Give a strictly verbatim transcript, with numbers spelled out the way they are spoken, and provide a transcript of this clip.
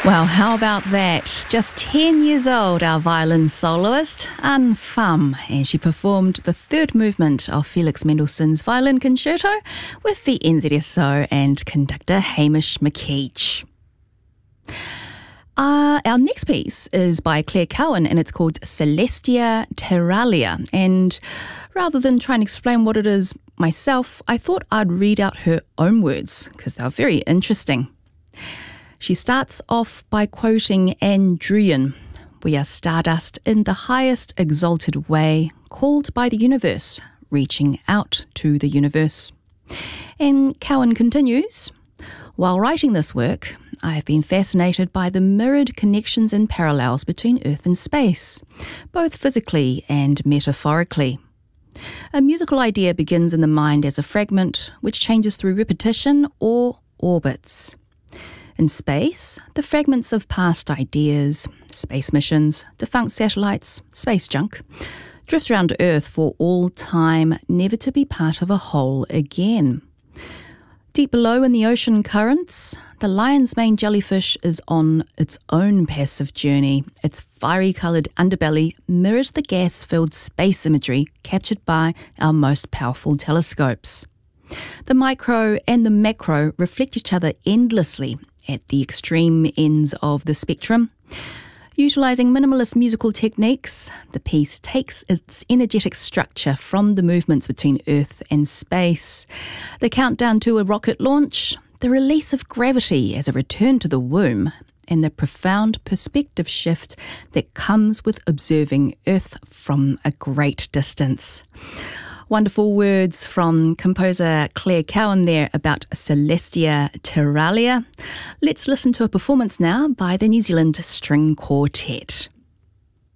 Well, how about that? Just ten years old, our violin soloist, Anne Pham, and she performed the third movement of Felix Mendelssohn's Violin Concerto with the N Z S O and conductor Hamish McKeach. Uh, our next piece is by Claire Cowan and it's called Celestia Terralia. And rather than try and explain what it is myself, I thought I'd read out her own words because they're very interesting. She starts off by quoting Anne Druyan, "We are stardust in the highest exalted way, called by the universe, reaching out to the universe." And Cowan continues, "While writing this work, I have been fascinated by the mirrored connections and parallels between Earth and space, both physically and metaphorically. A musical idea begins in the mind as a fragment which changes through repetition or orbits. In space, the fragments of past ideas, space missions, defunct satellites, space junk, drift around Earth for all time, never to be part of a whole again. Deep below in the ocean currents, the lion's mane jellyfish is on its own passive journey. Its fiery-coloured underbelly mirrors the gas-filled space imagery captured by our most powerful telescopes. The micro and the macro reflect each other endlessly at the extreme ends of the spectrum. Utilising minimalist musical techniques, the piece takes its energetic structure from the movements between Earth and space, the countdown to a rocket launch, the release of gravity as a return to the womb, and the profound perspective shift that comes with observing Earth from a great distance." Wonderful words from composer Claire Cowan there about Celestia Terralia. Let's listen to a performance now by the New Zealand String Quartet.